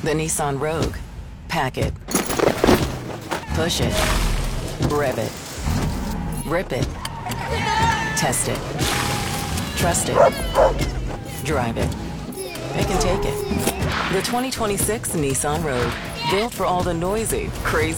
The Nissan Rogue. Pack it. Push it. Rev it. Rip it. Test it. Trust it. Drive it. It can take it. The 2026 Nissan Rogue. Built for all the noisy, crazy